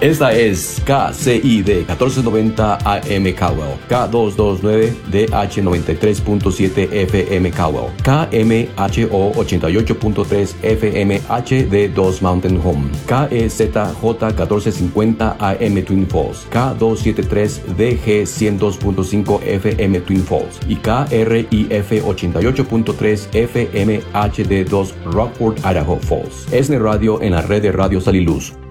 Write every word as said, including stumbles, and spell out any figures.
Esta es K C I D catorce noventa A M Caldwell, K doscientos veintinueve D H noventa y tres punto siete F M Caldwell, K M H O ochenta y ocho punto tres F M H D dos Mountain Home, K E Z J catorce cincuenta A M Twin Falls, K doscientos setenta y tres D G cien dos punto cinco F M Twin Falls y K R I F ochenta y ocho punto tres F M H D dos Rockford, Idaho Falls. ESNE Radio en la red de Radio Sal y Luz.